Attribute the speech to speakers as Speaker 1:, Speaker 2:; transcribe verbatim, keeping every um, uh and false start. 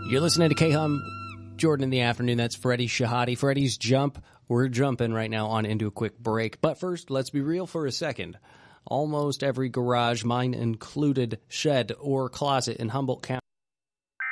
Speaker 1: You're listening to K-Hum, Jordan in the afternoon. That's Freddie Shahadi. Freddie's Jump. We're jumping right now on into a quick break. But first, let's be real for a second. Almost every garage, mine included, shed or closet in Humboldt County